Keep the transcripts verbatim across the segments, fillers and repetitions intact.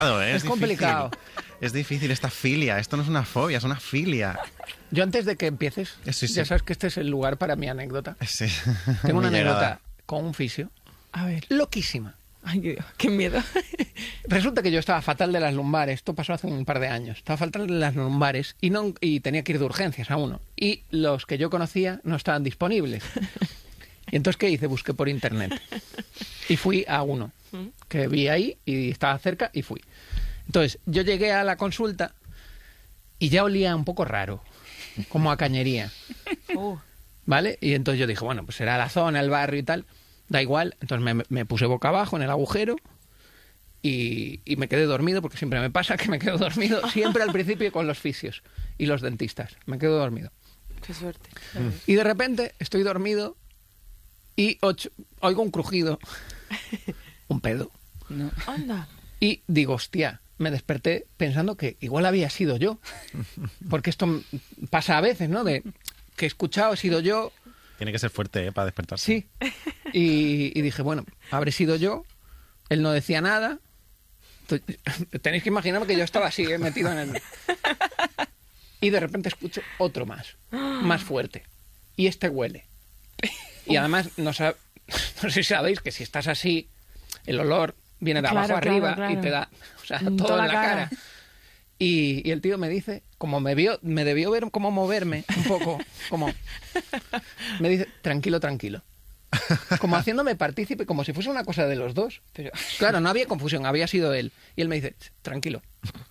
¿eh? Es, es complicado. Difícil. Es difícil esta filia. Esto no es una fobia, es una filia. Yo antes de que empieces, sí, sí. ya sabes que este es el lugar para mi anécdota. Sí. Tengo una Muy anécdota llegada. con un fisio. A ver. Loquísima. Ay, Dios, qué miedo. Resulta que yo estaba fatal de las lumbares. Esto pasó hace un par de años. Estaba fatal de las lumbares y, no, y tenía que ir de urgencias a uno. Y los que yo conocía no estaban disponibles. Y entonces, ¿qué hice? Busqué por internet. Y fui a uno que vi ahí y estaba cerca y fui. Entonces, yo llegué a la consulta y ya olía un poco raro, como a cañería. Uh. ¿Vale? Y entonces yo dije, bueno, pues será la zona, el barrio y tal. Da igual. Entonces me, me puse boca abajo en el agujero y, y me quedé dormido, porque siempre me pasa que me quedo dormido, siempre al principio con los fisios y los dentistas. Me quedo dormido. Qué suerte. Y de repente estoy dormido y ocho, oigo un crujido, un pedo. No. Anda. Y digo, hostia, me desperté pensando que igual había sido yo. Porque esto pasa a veces, ¿no? De que he escuchado, he sido yo. Tiene que ser fuerte, ¿eh? Para despertarse. Sí. Y, y dije, bueno, habré sido yo. Él no decía nada. Entonces, tenéis que imaginarme que yo estaba así, ¿eh? Metido en el... Y de repente escucho otro más, más fuerte. Y este huele. Y además, no, sab... no sé si sabéis que si estás así, el olor viene de Claro, abajo claro, arriba claro. y te da, o sea, En todo toda en la la cara. cara. Y, y el tío me dice, como me vio, me debió ver cómo moverme un poco, como me dice, tranquilo, tranquilo. Como haciéndome partícipe, como si fuese una cosa de los dos. Pero claro, no había confusión, había sido él. Y él me dice, tranquilo.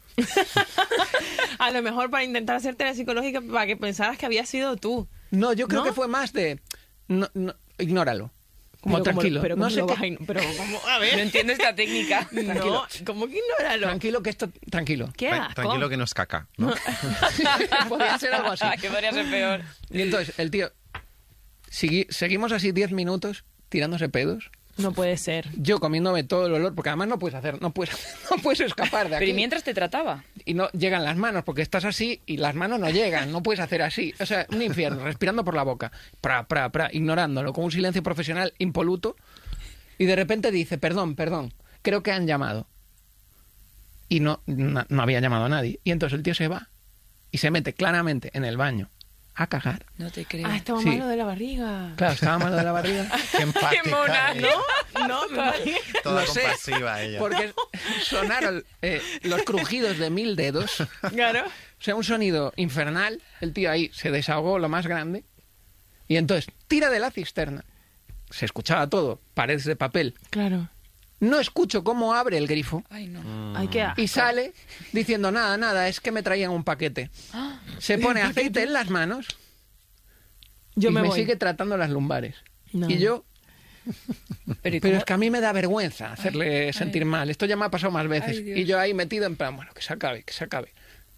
A lo mejor para intentar hacerte la psicológica para que pensaras que había sido tú. No, yo creo ¿No? que fue más de, no, no, ignóralo. Como Pero ¿cómo- tranquilo. pero no ¿cómo sé lo qué- vas a ign- pero ¿cómo? A ver. No entiendo esta técnica. No, ¿cómo que ignóralo? Tranquilo que esto, tranquilo. ¿Qué Tra- asco? Tranquilo que no es caca, ¿no? Podría ser algo así. Que podría ser peor. Y entonces el tío, segui- seguimos así diez minutos tirándose pedos. No puede ser. Yo comiéndome todo el olor, porque además no puedes hacer, no puedes, no puedes escapar de aquí. Pero ¿y mientras te trataba? Y no llegan las manos, porque estás así y las manos no llegan, no puedes hacer así. O sea, un infierno, respirando por la boca, pra, pra, pra, ignorándolo, con un silencio profesional impoluto. Y de repente dice, perdón, perdón, creo que han llamado. Y no, no, no había llamado a nadie. Y entonces el tío se va y se mete claramente en el baño a cagar. No te creo. Ah, estaba Sí. malo de la barriga. Claro, estaba malo de la barriga. Qué empática. Qué mona, ella. ¿No? No, me imagino. Toda Lo sé, compasiva ella. Porque sonaron eh, los crujidos de mil dedos. Claro. O sea, un sonido infernal. El tío ahí se desahogó lo más grande. Y entonces tira de la cisterna. Se escuchaba todo, paredes de papel. Claro. No escucho cómo abre el grifo. Ay, no. Hay que... Y sale diciendo, nada, nada, es que me traían un paquete. Se pone aceite en las manos Yo y me, me voy. sigue tratando las lumbares. No. Y yo... Pero, ¿y Pero cómo? es que a mí me da vergüenza hacerle sentir mal. Esto ya me ha pasado más veces. Ay, Dios. Y yo ahí metido en plan, bueno, que se acabe, que se acabe.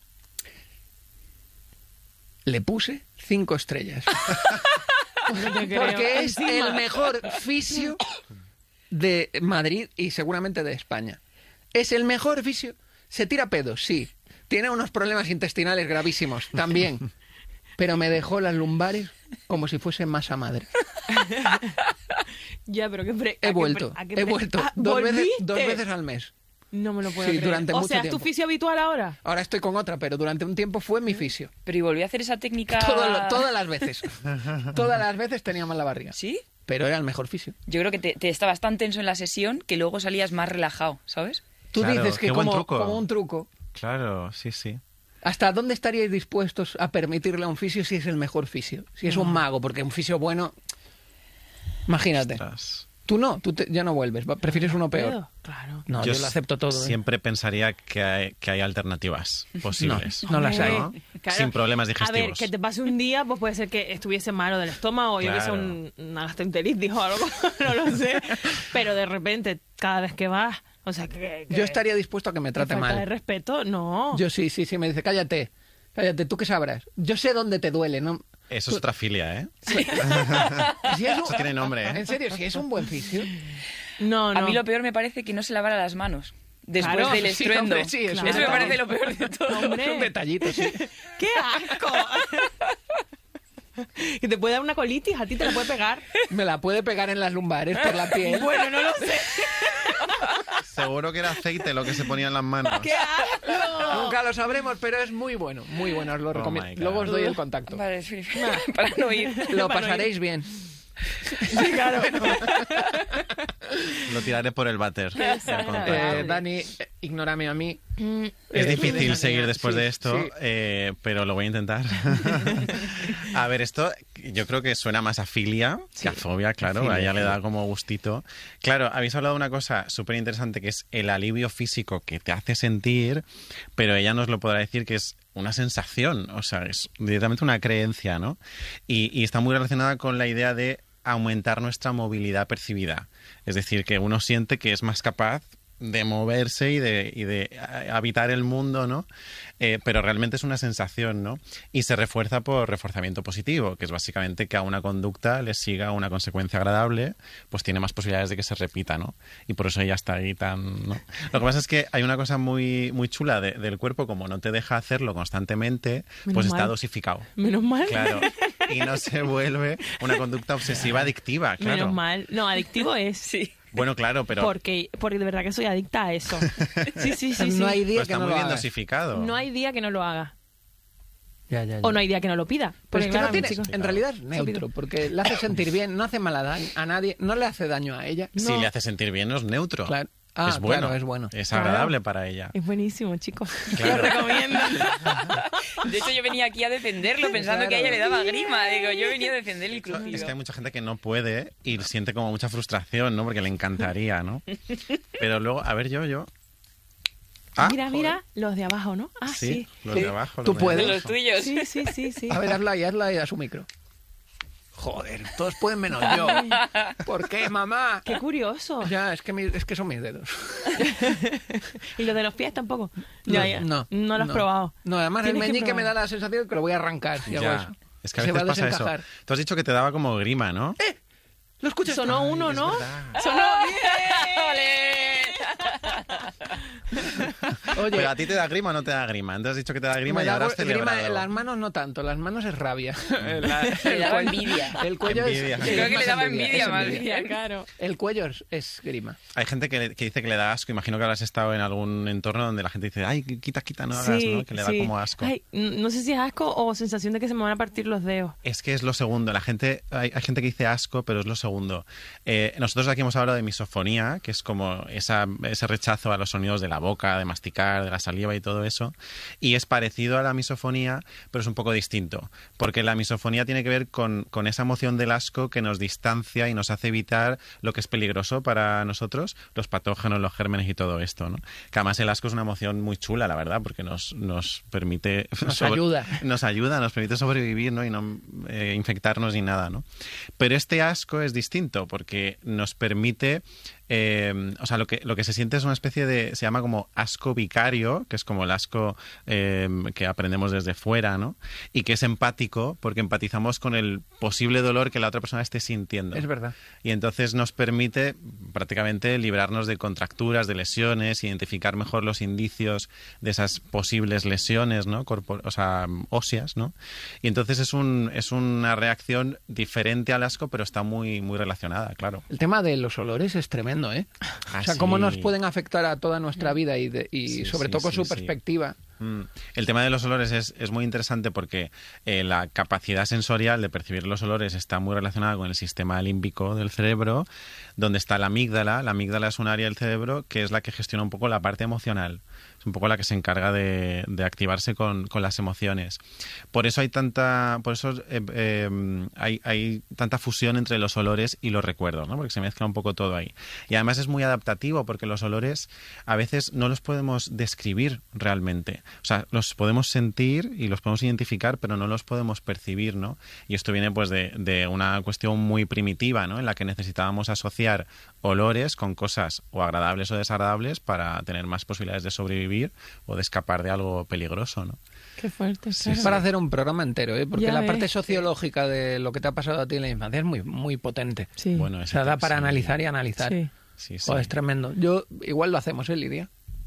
Le puse cinco estrellas. No te creo. Porque es Encima. el mejor fisio de Madrid y seguramente de España. Es el mejor fisio. Se tira pedos, sí. Tiene unos problemas intestinales gravísimos, también. Pero me dejó las lumbares como si fuese masa madre. Ya, pero qué pre- ¿a He qué vuelto, pre- a qué he pre- vuelto. Ah, dos, veces, ¿volviste? dos veces al mes. No me lo puedo Sí, creer. durante o mucho sea, ¿es tu tiempo. fisio habitual ahora? Ahora estoy con otra, pero durante un tiempo fue mi fisio. Pero ¿y volví a hacer esa técnica? Todo lo- todas las veces. Todas las veces tenía mal la barriga. ¿Sí? Pero era el mejor fisio. Yo creo que te, te estabas tan tenso en la sesión que luego salías más relajado, ¿sabes? Tú Claro, dices que qué buen como, truco. como un truco. Claro, sí, sí. ¿Hasta dónde estaríais dispuestos a permitirle a un fisio si es el mejor fisio? Si es un mago, porque un fisio bueno... Imagínate. Ostras. Tú no, tú te- ya no vuelves, va- prefieres uno peor. Claro. No, yo, lo acepto todo. ¿eh? Siempre pensaría que hay, que hay alternativas posibles. No las hay. ¿no? Claro. Sin problemas A ver, digestivos. que te pase un día, pues puede ser que estuviese malo del estómago, yo que sé, Claro. un- una gastroenteritis o algo, no lo sé. Pero de repente, cada vez que vas, o sea, que... que Yo estaría dispuesto a que me que trate falta de mal. respeto, no. Yo sí, sí, sí, me dice, cállate, cállate, ¿tú qué sabrás? Yo sé dónde te duele, ¿no? Eso es otra filia, ¿eh? Si es un- Eso tiene nombre, ¿eh? En serio, si es un buen fisio. No, no. A mí lo peor me parece que no se lavara las manos después Claro, del sí, estruendo. hombre, sí, eso Eso es me un parece lo peor de todo. Hombre. Un detallito, sí. ¡Qué asco! Que te puede dar una colitis, a ti te la puede pegar. Me la puede pegar en las lumbares por la piel. Bueno, no lo sé. Se seguro que era aceite lo que se ponía en las manos. ¡Qué asco! Nunca lo sabremos, pero es muy bueno, muy bueno, os lo Oh recomiendo. my God. Luego os doy el contacto. Vale, sí. Para no ir. Lo Para no pasaréis bien. Sí, claro. Lo tiraré por el váter. Qué desagradable. Eh, Dani, eh, ignórame a mí. Es Eh, difícil déjame, seguir después sí, de esto, sí. eh, pero lo voy a intentar. A ver, esto yo creo que suena más a filia que a fobia, claro. Filia, A ella le da filia. como gustito. Claro, habéis hablado de una cosa súper interesante que es el alivio físico que te hace sentir, pero ella nos lo podrá decir que es una sensación, o sea, es directamente una creencia, ¿no? Y, y está muy relacionada con la idea de aumentar nuestra movilidad percibida. Es decir, que uno siente que es más capaz de moverse y de, y de habitar el mundo, ¿no? Eh, pero realmente es una sensación, ¿no? Y se refuerza por reforzamiento positivo, que es básicamente que a una conducta le siga una consecuencia agradable, pues tiene más posibilidades de que se repita, ¿no? Y por eso ella está ahí tan, ¿no? Lo que pasa es que hay una cosa muy, muy chula de- del cuerpo, como no te deja hacerlo constantemente, Menos pues está mal. dosificado. Menos mal. Claro. Y no se vuelve una conducta obsesiva adictiva, claro. Menos mal. No, adictivo es. Sí. Bueno, claro, pero, Porque, porque de verdad que soy adicta a eso. Sí, sí, sí. no sí. hay pero día que está no muy lo bien hagas. dosificado. No hay día que no lo haga. Ya, ya, ya. O no hay día que no lo pida. Pues Porque, es que claro, no mi tiene, chico- en realidad es neutro, porque le hace sentir bien, no hace mal a, daño- a nadie, no le hace daño a ella. Si No. le hace sentir bien, no es neutro. Claro. Ah, es bueno. claro, es bueno. Es Claro. agradable para ella. Es buenísimo, chicos. Claro. Lo recomiendo. De hecho, yo venía aquí a defenderlo pensando que a ella le daba grima. Digo, yo venía a defender el Y es que crucido. hay mucha gente que no puede y siente como mucha frustración, ¿no? Porque le encantaría, ¿no? Pero luego, a ver, yo, yo... Ah, mira, joder. mira, los de abajo, ¿no? Ah, Sí, sí. los Sí. de abajo. Tú los de puedes. De abajo. los tuyos. Sí, sí, sí, sí. A ver, hazla ahí, hazla ahí a su micro. Joder, todos pueden menos yo. ¿Por qué, mamá? Qué curioso. Ya, es que, mi- es que son mis dedos. Y los de los pies tampoco. Ya, ya. No, No lo has no. probado. No, además el Tienes que meñique me probar. da la sensación que lo voy a arrancar si hago Ya. eso. Es que a Se veces va a pasa eso. desencajar. Tú has dicho que te daba como grima, ¿no? ¿Lo escuchas? Sonó uno, es ¿no? verdad. Sonó Oye, Pero a ti te da grima o no te da grima. Antes has dicho que te da grima me y da ahora has grima celebrado. en las manos no tanto, las manos es rabia. La- Le daba cuello- envidia. El cuello Envidia. es, Yo es creo que más le daba es envidia, más envidia. bien. Claro. El cuello es, es grima. Hay gente que, le- que dice que le da asco. Imagino que habrás estado en algún entorno donde la gente dice, ay, quita, quita, no hagas, ¿no? Que le da sí. como asco. Ay, n- no sé si es asco o sensación de que se me van a partir los dedos. Es que es lo segundo. La gente, hay, hay gente que dice asco, pero es lo segundo. Eh, nosotros aquí hemos hablado de misofonía, que es como esa, ese rechazo a los sonidos de la boca, de masticar, de la saliva y todo eso. Y es parecido a la misofonía, pero es un poco distinto. Porque la misofonía tiene que ver con, con esa emoción del asco que nos distancia y nos hace evitar lo que es peligroso para nosotros, los patógenos, los gérmenes y todo esto, ¿no? Que además el asco es una emoción muy chula, la verdad, porque nos, nos permite... Nos ayuda. Nos ayuda, nos permite sobrevivir, ¿no? Y no eh, infectarnos ni nada, ¿no? Pero este asco es distinto porque nos permite... Eh, o sea, lo que, lo que se siente es una especie de... Se llama como asco vicario, que es como el asco eh, que aprendemos desde fuera, ¿no? Y que es empático porque empatizamos con el posible dolor que la otra persona esté sintiendo. Es verdad. Y entonces nos permite prácticamente librarnos de contracturas, de lesiones, identificar mejor los indicios de esas posibles lesiones, ¿no? Corpor- o sea, óseas, ¿no? Y entonces es, un, es una reacción diferente al asco, pero está muy, muy relacionada, claro. El tema de los olores es tremendo, ¿eh? Ah, o sea, sí. cómo nos pueden afectar a toda nuestra vida y, de- y Sí, sobre sí, todo con sí, su sí. perspectiva. Mm. El tema de los olores es, es muy interesante porque eh, la capacidad sensorial de percibir los olores está muy relacionada con el sistema límbico del cerebro, donde está la amígdala. La amígdala es un área del cerebro que es la que gestiona un poco la parte emocional. Es un poco la que se encarga de, de activarse con, con las emociones. Por eso hay tanta, por eso eh, eh, hay, hay tanta fusión entre los olores y los recuerdos, ¿no? Porque se mezcla un poco todo ahí. Y además es muy adaptativo porque los olores a veces no los podemos describir realmente. O sea, los podemos sentir y los podemos identificar, pero no los podemos percibir, ¿no? Y esto viene pues de, de una cuestión muy primitiva, ¿no? En la que necesitábamos asociar olores con cosas o agradables o desagradables para tener más posibilidades de sobrevivir o de escapar de algo peligroso, ¿no? Qué fuerte. Sí, claro. Es para hacer un programa entero, ¿eh? Porque Ya la ves. parte sociológica de lo que te ha pasado a ti en la infancia es muy, muy potente. Sí. Bueno, O ese sea, da tema, para sí. analizar y analizar. Sí. Sí, sí. Joder, es tremendo. Yo igual lo hacemos, ¿eh, Lidia?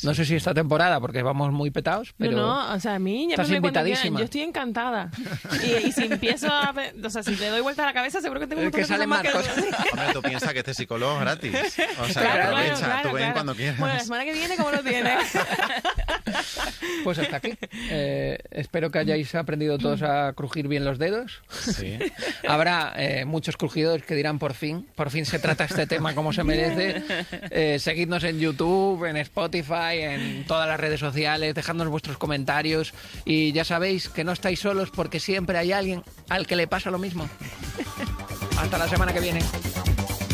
No sé si esta temporada, porque vamos muy petados, pero... No, no, o sea, a mí estás llámame cuando invitadísima. quieran, yo estoy encantada. Y, y si empiezo a... ver- O sea, si le doy vuelta a la cabeza, seguro que tengo un Es montón que de cosas salen más más que... cosas. Hombre, tú piensas que este psicólogo es gratis. O sea, Claro, que aprovecha, claro, tú ven claro. cuando quieras. Bueno, la semana que viene, ¿cómo lo tienes? Pues hasta aquí. Eh, espero que hayáis aprendido todos a crujir bien los dedos. Sí. Habrá eh, muchos crujidores que dirán por fin, por fin se trata este tema como se merece. Eh, seguidnos en YouTube, en Spotify, en todas las redes sociales, dejadnos vuestros comentarios y ya sabéis que no estáis solos porque siempre hay alguien al que le pasa lo mismo. Hasta la semana que viene.